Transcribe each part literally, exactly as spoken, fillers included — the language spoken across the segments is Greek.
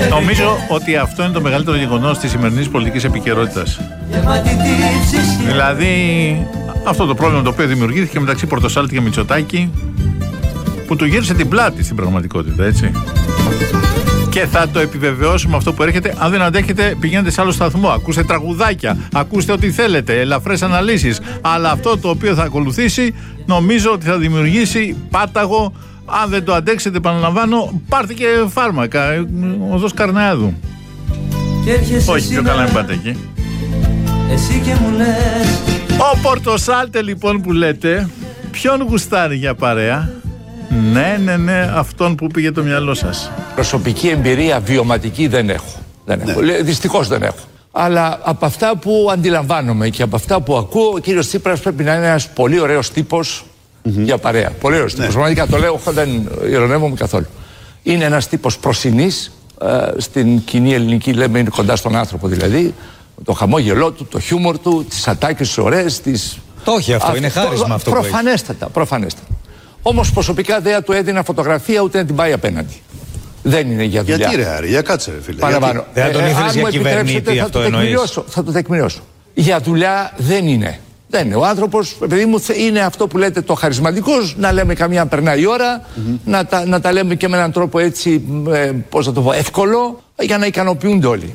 Νομίζω ότι αυτό είναι το μεγαλύτερο γεγονός της σημερινής πολιτικής επικαιρότητας. Δηλαδή, αυτό το πρόβλημα το οποίο δημιουργήθηκε μεταξύ Πορτοσάλτη και Μητσοτάκη, που του γύρισε την πλάτη στην πραγματικότητα, έτσι. Και θα το επιβεβαιώσουμε αυτό που έρχεται. Αν δεν αντέχετε, πηγαίνετε σε άλλο σταθμό. Ακούστε τραγουδάκια, ακούστε ό,τι θέλετε, ελαφρές αναλύσεις. Αλλά αυτό το οποίο θα ακολουθήσει, νομίζω ότι θα δημιουργήσει πάταγο. Αν δεν το αντέξετε, επαναλαμβάνω, πάρτε και φάρμακα. Οδός Καρναέδου. Όχι, πιο καλά μην πάτε εκεί. Εσύ και μου λες. Ο Πορτοσάλτε λοιπόν που λέτε, ποιον γουστάρει για παρέα? Ναι, ναι, ναι, αυτόν που πήγε το μυαλό σας. Προσωπική εμπειρία βιωματική δεν έχω. Δεν έχω. Ναι. Δυστυχώς δεν έχω. Αλλά από αυτά που αντιλαμβάνομαι και από αυτά που ακούω, ο κύριος Τσίπρας πρέπει να είναι ένας πολύ ωραίος τύπος mm-hmm. για παρέα. Πολύ ωραίος ναι. τύπος. Πραγματικά το λέω, δεν ειρωνεύομαι καθόλου. Είναι ένας τύπος προσινής. Ε, στην κοινή ελληνική λέμε είναι κοντά στον άνθρωπο δηλαδή. Το χαμόγελό του, το χιούμορ του, τις ατάκες ωραίες, τις... Το έχει αυτό, είναι χάρισμα αυτό που έχει. Προφανέστατα, προφανέστατα. Όμως προσωπικά δεν του έδινα φωτογραφία ούτε να την πάει απέναντι. Δεν είναι για δουλειά. Γιατί ρε Άρη, για κάτσε ρε φίλε. Παραπάνω. Δεν θα τον ήθελες για κυβερνήτη, θα αυτό το εννοείς? Θα το τεκμηριώσω. Για δουλειά δεν είναι. Δεν είναι. Ο άνθρωπος, παιδί μου, είναι αυτό που λέτε το χαρισματικός, να λέμε καμιά περνάει η ώρα, mm-hmm. να, τα, να τα λέμε και με έναν τρόπο έτσι, ε, πώς θα το πω, εύκολο, για να ικανοποιούνται όλοι.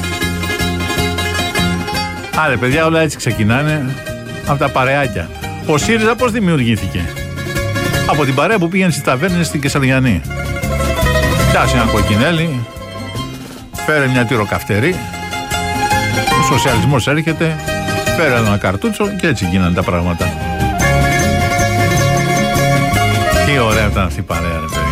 Άρα παιδιά, όλα έτσι ξεκινάνε από τα παρεάκια. Ο ΣΥΡΙΖΑ πώς δημιουργήθηκε? Από την παρέα που πήγαινε στις ταβέρνες στην Κεσαριανή. Πιάσε ένα κοκκινέλι, φέρε μια τυροκαυτερή, ο σοσιαλισμός έρχεται, φέρε ένα καρτούτσο και έτσι γίνανε τα πράγματα. Τι ωραία ήταν αυτή η παρέα ρε παιδί.